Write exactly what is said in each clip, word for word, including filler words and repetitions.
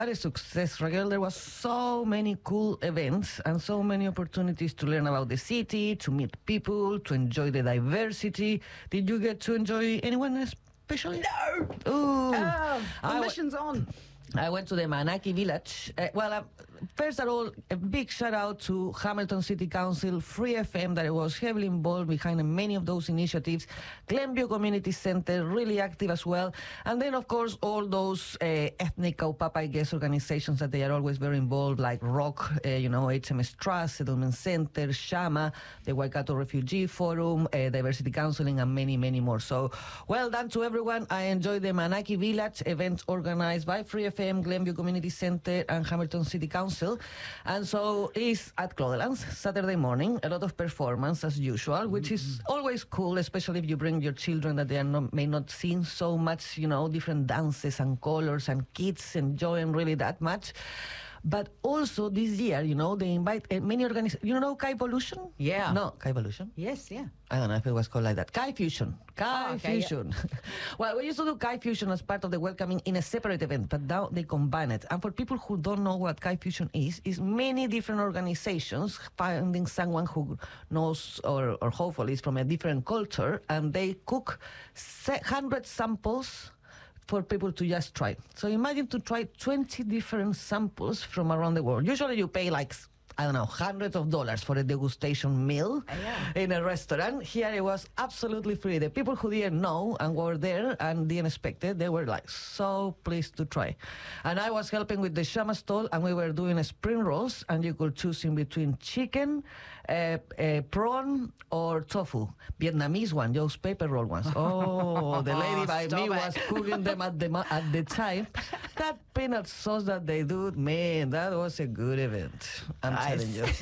a success, Raquel. There was so many cool events and so many opportunities to learn about the city, to meet people, to enjoy the diversity. Did you get to enjoy anyone especially? No! Ooh. Oh, I the mission's on. I went to the Manaki village. Uh, well, uh, first of all, a big shout out to Hamilton City Council, Free F M, that was heavily involved behind many of those initiatives. Glenview Community Center, really active as well. And then, of course, all those uh, ethnic Kaupapa, I guess, organizations that they are always very involved, like ROC, uh, you know, H M S Trust, Settlement Center, Shama, the Waikato Refugee Forum, uh, Diversity Counseling, and many, many more. So, well done to everyone. I enjoyed the Manaki Village event organized by Free F M, Glenview Community Center, and Hamilton City Council. And so it's at Clodelands, Saturday morning, a lot of performance as usual, which mm-hmm. is always cool, especially if you bring your children that they are not, may not see so much, you know, different dances and colors, and kids enjoying really that much. But also this year, you know, they invite uh, many organizations. You know Kai Pollution? Yeah. No, Kai Pollution? Yes, yeah. I don't know if it was called like that. Kai Fusion. Kai oh, okay, Fusion. Yeah. Well, we used to do Kai Fusion as part of the welcoming in a separate event, but now they combine it. And for people who don't know what Kai Fusion is, is many different organizations finding someone who knows or, or hopefully is from a different culture, and they cook one hundred samples for people to just try. So imagine to try twenty different samples from around the world. Usually you pay like, I don't know, hundreds of dollars for a degustation meal oh, yeah. in a restaurant. Here it was absolutely free. The people who didn't know and were there and didn't expect it, they were like so pleased to try. And I was helping with the Shama stall, and we were doing spring rolls, and you could choose in between chicken, uh, uh, prawn, or tofu. Vietnamese one, those paper roll ones. Oh, the lady by Stop me it. was cooking them at the, at the time. That peanut sauce that they do, man, that was a good event. I'm nice. telling you.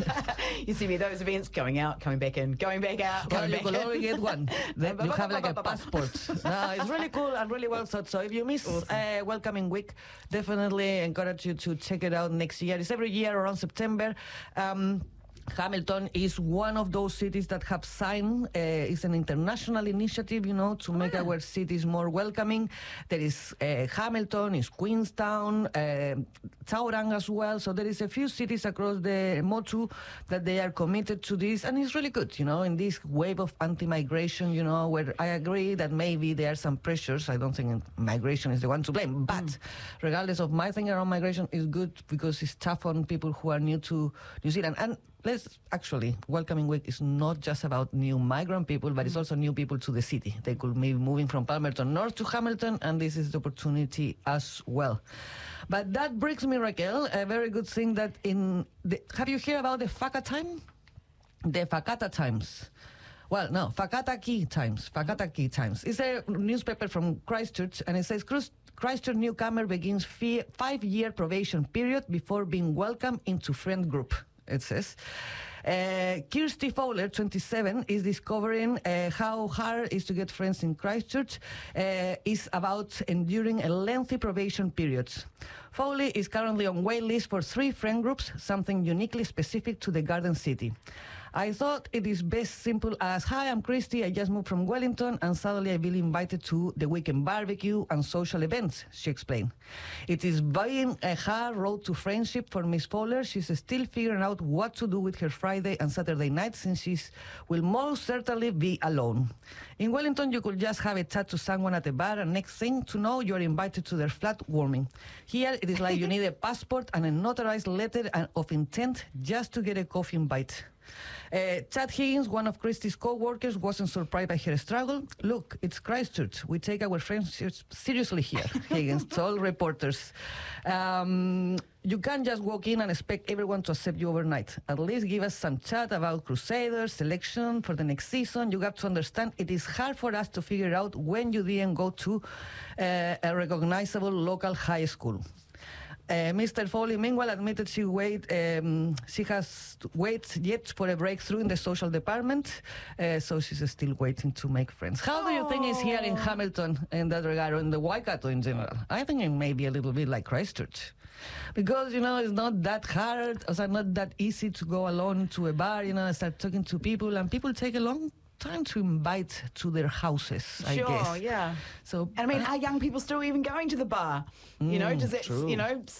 You see me those events going out, coming back in, going back out, Well, coming you back could in. only get one. Then you have like a passport. No, it's really cool and really well thought. So if you miss awesome. uh, Welcoming Week, definitely encourage you to check it out next year. It's every year around September. Um, Hamilton is one of those cities that have signed. Uh, it's an international initiative, you know, to make Ah. our cities more welcoming. There is uh, Hamilton, is Queenstown, uh, Tauranga as well. So there is a few cities across the Motu that they are committed to this, and it's really good, you know, in this wave of anti-migration, you know, where I agree that maybe there are some pressures. I don't think migration is the one to blame, but mm. regardless of my thing around migration, is good because it's tough on people who are new to New Zealand. And let's actually, Welcoming Week is not just about new migrant people, but it's also new people to the city. They could be moving from Palmerton North to Hamilton, and this is the opportunity as well. But that brings me, Raquel, a very good thing that in the, have you heard about the Faka time? The Fakata Times. Well, no, Fakata Key Times. Fakata Key Times. It's a newspaper from Christchurch, and it says, Christchurch newcomer begins fee- five-year probation period before being welcomed into friend group. It says. Uh, Kirsty Fowler, twenty-seven, is discovering uh, how hard it is to get friends in Christchurch. Uh, is about enduring a lengthy probation period. Fowler is currently on wait list for three friend groups, something uniquely specific to the Garden City. I thought it is best simple as, hi, I'm Christy, I just moved from Wellington, and suddenly I've been invited to the weekend barbecue and social events, she explained. It is been a hard road to friendship for Miss Fowler. She's still figuring out what to do with her Friday and Saturday night, since she will most certainly be alone. In Wellington, you could just have a chat to someone at a bar, and next thing to know, you're invited to their flat warming. Here, it is like you need a passport and a notarized letter of intent just to get a coffee invite. Uh, Chad Higgins, one of Christie's co-workers, wasn't surprised by her struggle. Look, it's Christchurch. We take our friends seriously here, Higgins told reporters. Um, you can't just walk in and expect everyone to accept you overnight. At least give us some chat about Crusaders, selection for the next season. You have to understand it is hard for us to figure out when you didn't go to uh, a recognizable local high school. Uh, Mister Foley, meanwhile, admitted she wait. Um, she has waited yet for a breakthrough in the social department, uh, so she's still waiting to make friends. How do you think it's here in Hamilton in that regard, or in the Waikato in general? I think it may be a little bit like Christchurch, because you know it's not that hard, it's not that easy to go alone to a bar, you know, and start talking to people, and people take a long time to invite to their houses, I Sure, guess. yeah. So, And I mean, uh, are young people still even going to the bar? You know, Mm, does it, true. you know,